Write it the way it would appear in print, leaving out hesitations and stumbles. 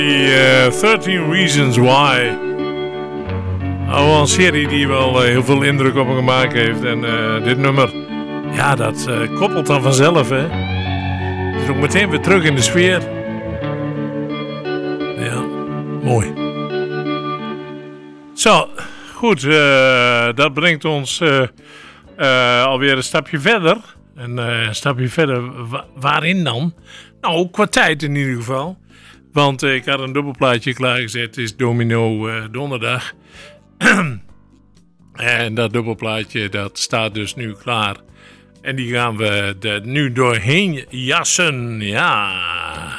13 Reasons Why. Wel een serie die wel heel veel indruk op me gemaakt heeft. En dit nummer, ja, dat koppelt dan vanzelf, hè. Dus ook meteen weer terug in de sfeer. Ja, mooi. Zo, goed. Dat brengt ons alweer een stapje verder. En een stapje verder, waarin dan? Nou, qua tijd in ieder geval. Want ik had een dubbelplaatje klaargezet. Het is Domino Donderdag. En dat dubbelplaatje, dat staat dus nu klaar. En die gaan we er nu doorheen jassen. Ja.